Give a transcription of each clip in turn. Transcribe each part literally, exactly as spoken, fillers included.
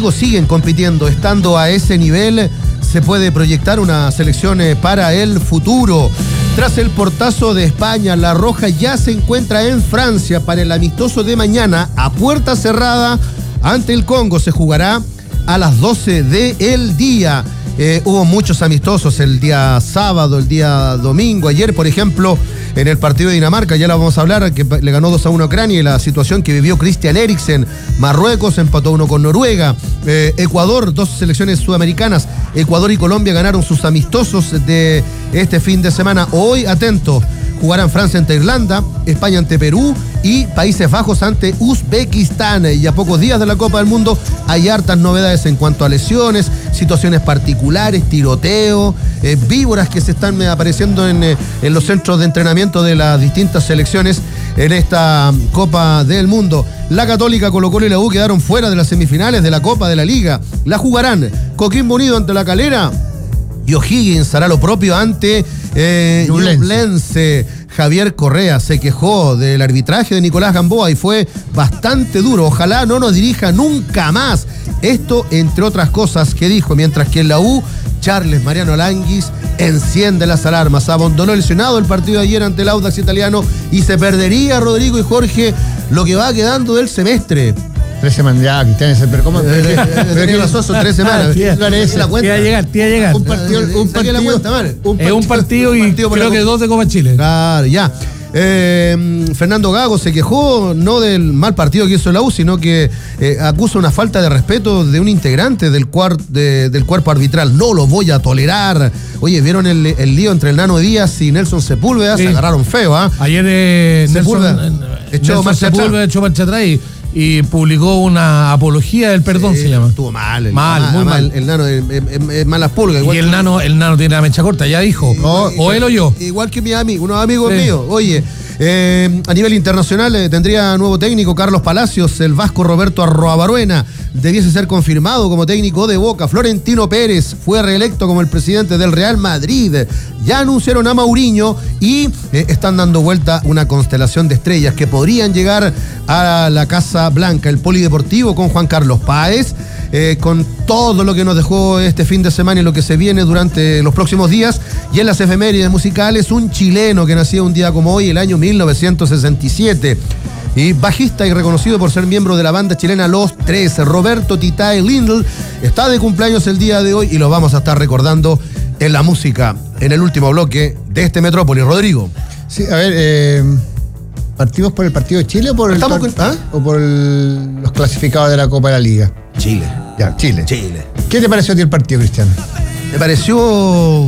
Rodrigo, siguen compitiendo. Estando a ese nivel, se puede proyectar una selección para el futuro. Tras el portazo de España, La Roja ya se encuentra en Francia para el amistoso de mañana a puerta cerrada ante el Congo. Se jugará a las doce del día. Eh, hubo muchos amistosos el día sábado, el día domingo. Ayer, por ejemplo, en el partido de Dinamarca, ya lo vamos a hablar, que le ganó dos a uno a Ucrania, y la situación que vivió Christian Eriksen. Marruecos empató uno con Noruega. Eh, Ecuador, dos selecciones sudamericanas, Ecuador y Colombia ganaron sus amistosos de este fin de semana. Hoy, atentos, jugarán Francia ante Irlanda, España ante Perú y Países Bajos ante Uzbekistán. Y a pocos días de la Copa del Mundo hay hartas novedades en cuanto a lesiones, situaciones particulares, tiroteo, eh, víboras que se están apareciendo en, eh, en los centros de entrenamiento de las distintas selecciones en esta Copa del Mundo. La Católica, Colo-Colo y la U quedaron fuera de las semifinales de la Copa de la Liga. La jugarán Coquimbo Unido ante La Calera y O'Higgins hará lo propio ante eh, Ñublense. Javier Correa se quejó del arbitraje de Nicolás Gamboa y fue bastante duro. Ojalá no nos dirija nunca más. Esto, entre otras cosas, que dijo, mientras que en la U, Charles Mariano Aranguis enciende las alarmas. Abandonó lesionado el partido de ayer ante el Audax italiano y se perdería, Rodrigo y Jorge, lo que va quedando del semestre. Tres semanas ya, Cristian, pero ¿cómo? ¿Qué pasó? Son tres semanas. Tía a llegar, tía a llegar. Un partido, un partido, un partido, es un partido y un partido creo que dos de Copa Chile. Claro, ya. Eh, Fernando Gago se quejó no del mal partido que hizo la U, sino que eh, acusa una falta de respeto de un integrante del, cuar, de, del cuerpo arbitral. No lo voy a tolerar. Oye, ¿vieron el, el lío entre el Nano Díaz y Nelson Sepúlveda? Sí. Se agarraron feo, ¿ah? ¿eh? Ayer eh, Sepúlveda Nelson, echó Nelson marcha Sepúlveda echó marcha atrás y y publicó una apología del perdón, sí, se llama. Estuvo mal. El, mal, muy mal. El, el nano es, es, es malas pulgas. Y el nano, el nano tiene la mecha corta, ya dijo. No, o él o yo. Igual que mi amigo, unos amigos sí. míos. Oye, eh, a nivel internacional eh, tendría nuevo técnico Carlos Palacios, el vasco Roberto Arroabaruena debiese ser confirmado como técnico de Boca. Florentino Pérez fue reelecto como el presidente del Real Madrid. Ya anunciaron a Mourinho y eh, están dando vuelta una constelación de estrellas que podrían llegar a la Casa Blanca. El polideportivo con Juan Carlos Páez, eh, con todo lo que nos dejó este fin de semana y lo que se viene durante los próximos días. Y en las efemérides musicales, un chileno que nació un día como hoy, el año mil novecientos sesenta y siete. Y bajista y reconocido por ser miembro de la banda chilena Los Tres, Roberto Titae Lindl, está de cumpleaños el día de hoy y lo vamos a estar recordando en la música, en el último bloque de este Metrópolis. Rodrigo. Sí, a ver, eh, ¿partimos por el partido de Chile o por, el con, ¿ah? o por el, los clasificados de la Copa de la Liga? Chile. Ya, Chile. Chile. ¿Qué te pareció a ti el partido, Cristian? Me pareció...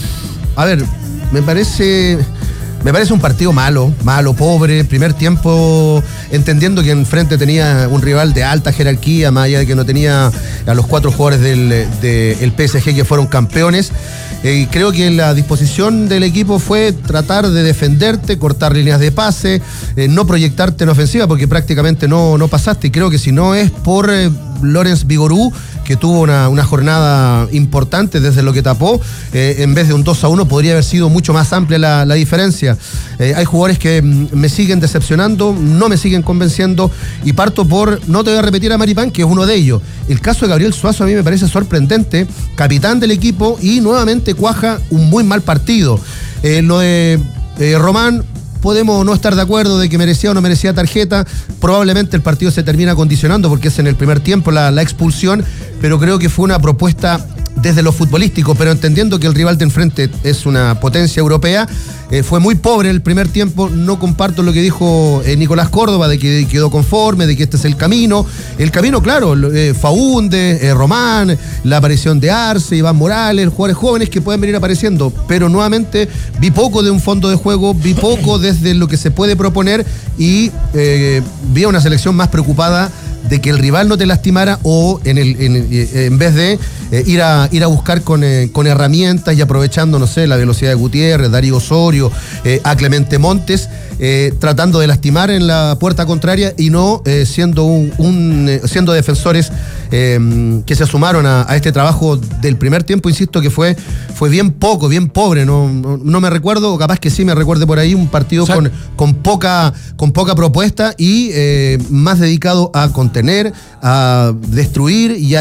A ver, me parece... Me parece un partido malo, malo, pobre. Primer tiempo, entendiendo que enfrente tenía un rival de alta jerarquía, más allá de que no tenía a los cuatro jugadores del de, el P S G que fueron campeones. Eh, creo que la disposición del equipo fue tratar de defenderte, cortar líneas de pase, eh, no proyectarte en ofensiva, porque prácticamente no, no pasaste. Y creo que si no es por eh, Lorenz Vigorú, que tuvo una, una jornada importante desde lo que tapó, eh, en vez de un dos a uno podría haber sido mucho más amplia la, la diferencia. Eh, hay jugadores que mm, me siguen decepcionando, no me siguen convenciendo, y parto por, no te voy a repetir a Maripán, que es uno de ellos. El caso de Gabriel Suazo a mí me parece sorprendente, capitán del equipo, y nuevamente cuaja un muy mal partido. Eh, lo de eh, Román, podemos no estar de acuerdo de que merecía o no merecía tarjeta. Probablemente el partido se termina condicionando porque es en el primer tiempo la, la expulsión, pero creo que fue una propuesta desde lo futbolístico, pero entendiendo que el rival de enfrente es una potencia europea. Eh, fue muy pobre el primer tiempo. No comparto lo que dijo eh, Nicolás Córdoba, de que quedó conforme, de que este es el camino. El camino, claro, eh, Faúnde, eh, Román, la aparición de Arce, Iván Morales, jugadores jóvenes que pueden venir apareciendo, pero nuevamente vi poco de un fondo de juego, vi poco desde lo que se puede proponer y eh, vi a una selección más preocupada de que el rival no te lastimara o en, el, en, en vez de eh, ir, a, ir a buscar con, eh, con herramientas y aprovechando, no sé, la velocidad de Gutiérrez, Darío Osorio, eh, a Clemente Montes, eh, tratando de lastimar en la puerta contraria y no eh, siendo, un, un, eh, siendo defensores eh, que se sumaron a, a este trabajo del primer tiempo, insisto, que fue, fue bien poco, bien pobre. No, no, no me recuerdo, o capaz que sí me recuerde por ahí, un partido, o sea, con, con, poca, con poca propuesta y eh, más dedicado a contener, a destruir y a